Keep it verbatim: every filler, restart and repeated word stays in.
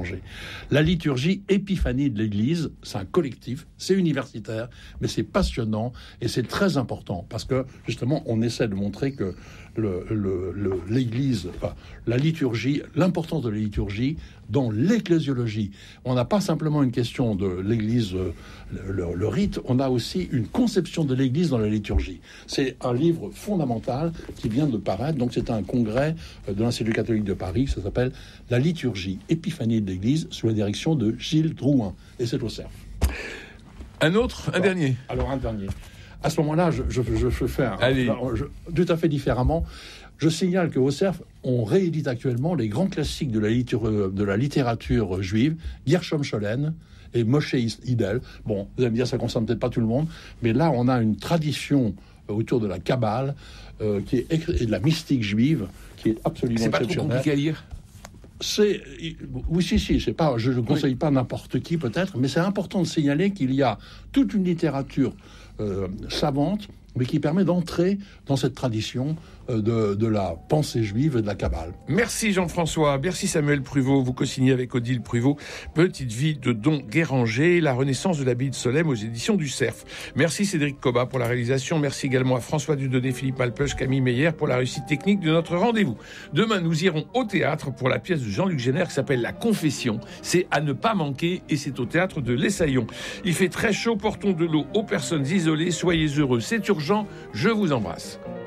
changer. La liturgie Épiphanie de l'Église, c'est un collectif, c'est universitaire, mais c'est passionnant et c'est très important parce que justement, on essaie de montrer que le, le, le, l'Église, enfin, la liturgie, l'importance de la liturgie dans l'ecclésiologie. On n'a pas simplement une question de l'Église, le, le, le rite, on a aussi une conception de l'Église dans la liturgie. C'est un livre fondamental qui vient de paraître, donc c'est un congrès de l'Institut catholique de Paris, ça s'appelle « La liturgie Épiphanie de l'Église » sous la direction de Gilles Drouin, et c'est au Cerf. Un autre, un alors, dernier. Alors un dernier. À ce moment-là, je, je, je, je fais un, je, tout à fait différemment. Je signale qu'au Cerf, on réédite actuellement les grands classiques de la, litur- de la littérature juive, Gershom Scholem et Moshe Hidel. Bon, vous allez me dire, ça ne concerne peut-être pas tout le monde, mais là, on a une tradition autour de la Kabbale euh, qui est, et de la mystique juive qui est absolument c'est exceptionnelle. C'est pas trop compliqué à lire. C'est, oui, si, si, c'est pas, je ne conseille oui. pas n'importe qui peut-être, mais c'est important de signaler qu'il y a toute une littérature euh, savante, mais qui permet d'entrer dans cette tradition euh, de, de la pensée juive et de la Kabbale. Merci Jean-François, merci Samuel Pruvot, vous co-signez avec Odile Pruvot, Petite vie de Don Guéranger, La Renaissance de l'abbaye de Solesmes aux éditions du Cerf. Merci Cédric Cobat pour la réalisation, merci également à François Dudonné, Philippe Alpeuch, Camille Meyer pour la réussite technique de notre rendez-vous. Demain, nous irons au théâtre pour la pièce de Jean-Luc Génère qui s'appelle La Confession. C'est à ne pas manquer et c'est au théâtre de l'Essaillon. Il fait très chaud, portons de l'eau aux personnes isolées, soyez heureux, c'est urgent, je vous embrasse.